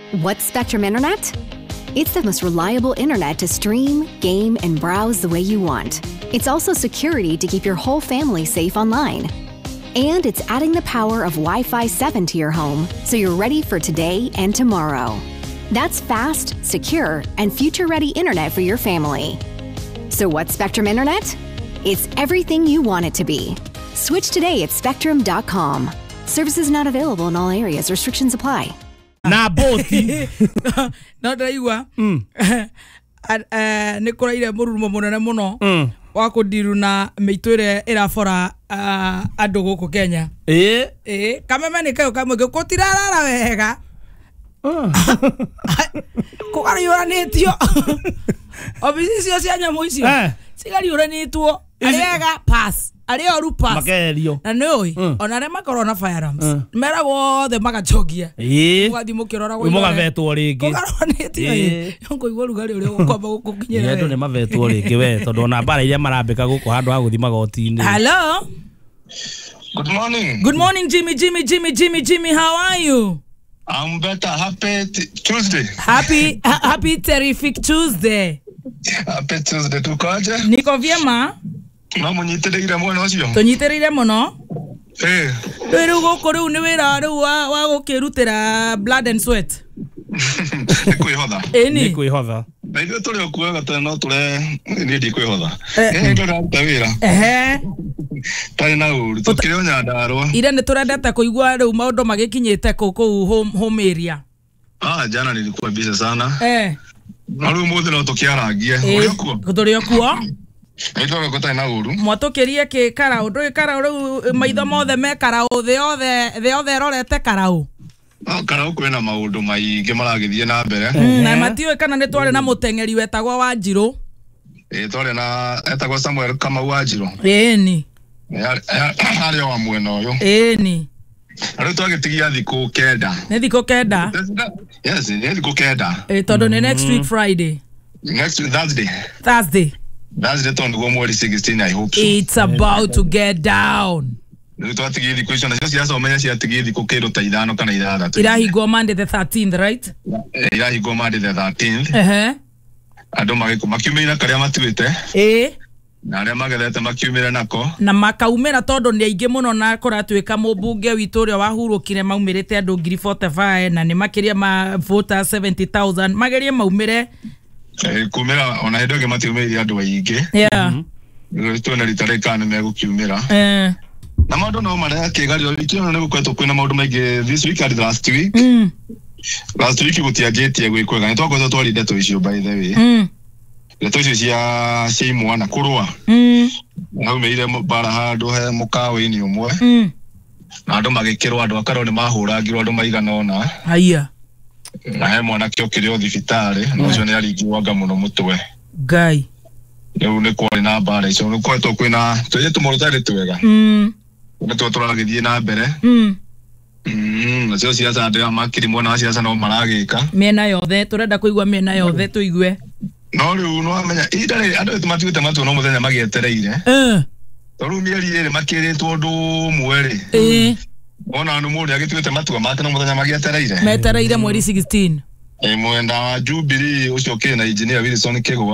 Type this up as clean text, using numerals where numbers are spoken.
What's Spectrum Internet? It's the most reliable internet to stream, game, and browse the way you want. It's also security to keep your whole family safe online. And it's adding the power of Wi-Fi 7 to your home so you're ready for today and tomorrow. That's fast, secure, and future-ready internet for your family. So what's Spectrum Internet? It's everything you want it to be. Switch today at spectrum.com. Services not available in all areas. Restrictions apply. Na boti no ndaiwa nikora ire murumo munene muno wa kudiru na meitwire irafora andu guku Kenya kameme ni kayo kamwe gutirarara wega kugari uranitio obisisio cia nyamu icio sigari uranitwo ariega pass ario oru pass makerio na noi ona re makorona firearms mera wothe magachogia mugathi mukirora gwa mugavetwo ringi ugaronitio yongo igwa rugari uri ukwamba gukinyira ndu ni mavetwo ringi we tondu na bara iria marambika guku handu ha guthi magoti-ini. Hello, good morning. Good morning, Jimmy, how are you? I'm better. Happy Tuesday. Happy terrific Tuesday. Happy Tuesday tukoje? Niko vyema. No munyitereire muno ucio. Tunyitereire muno. Rero goko riu ni wira riu wa gukirutira blood and sweat. Nikwihotha. Ni kwihotha. Na ithuĩ tũrĩ o kuoga tene no tũre niĩ ndikwĩhotha. Ndĩraruta wĩra. Tarĩ na ũru tũkĩrĩ o Nyandarua. Ire nĩ tũrendete kũigua rĩu maũndũ magĩkinyĩte kũu home area. Jana nilikuwa busy sana. Na rĩu mũthĩ no tũkĩarangie. Ũrĩ kuo? Tũrĩ kuo. Nĩtũrĩ gũtarĩ na ũru. Mwatũkĩrie kĩ karaũ ndũĩ karaũ rĩu maitho mothe me karaũ thĩ yothe rorete karaũ. Karaũ kwĩna maũndũ maingĩ maragĩthiĩ na mbere. Na matiũĩ kana nĩ twarĩ na mũteng'eri wetagwo Wanjirũ. Twarĩ na etagwo Samuel Kamau Wanjirũ. Ni arĩ o wa mwena ũyũ. Ni Rĩu twagĩtigia thikũ 9. nĩ thikũ 9? Yes, nĩ thikũ 9. Tondũ nĩ next week Friday. Next week Thursday. Thursday tondu mweri 16, I hope so. It's about to get down. Rĩu twatigia thikũ icio nacio ciacomenya ciatigia thikũ kĩndũ ta 5 kana 6. Irahingwo Monday the 13th, right? Irahingwo Monday the 13th. Andũ makiumĩra karĩa matuĩte. Na arĩa magethete makiumĩra nako. Na makaumĩra tondũ nĩ aingĩ mũno na kũratuĩka mũmbunge witũ ũrĩa wahurũkire maumĩrĩte andũ 45 na nĩ makĩria ma voter 70,000 magerie maumĩre. Kumĩra ona hĩndĩ ĩngĩ matiumĩrire andũ aingĩ. Tuona rita rĩka nĩ megũkiumĩra. Na maũndũ no marekĩgario wiki ĩno nĩ gũkoretwo kwĩna maũndũ maingĩ this week and last week. Last week gũtianjĩtie gwĩkwega nĩ twakoretwo twarĩ ndeto icio by the way. Ndeto icio cia imwe na kũrũa. Naumĩire bara handũ he mũkawa-inĩ ũmwe. Na andũ magĩkĩrwo andũ akarwo nĩ mahũrangirwo andũ maigana ũna. Haiya. Na he mwanake ũkĩrĩ o thibitarĩ na ũcio nĩ aringirwo anga mũno mũtwe. Ngai. Rĩu nĩ kwarĩ na mbara icio nĩ koretwo kwĩna tũirĩtu tũtarĩ twega. Nĩ tũrathiĩ na mbere. Nacio ciaca andũ makiri mwena wa ciaca no maragĩka. Mĩena yothe tũrenda kũigua mĩena yothe tũigue. No rĩu no amenya itarĩ andũ matuĩte matua no mũthenya magĩetereire. Rĩu mĩeri ĩrĩ makĩrĩtwo ũndũ ũmwe rĩ. Ona nĩ mũndũ agĩtuĩte matua make no mũthenya magĩetereire. Metereire mweri 16. Mwenda wa Jubilee ũcio kĩ na engineer Wilson Kĩgwa.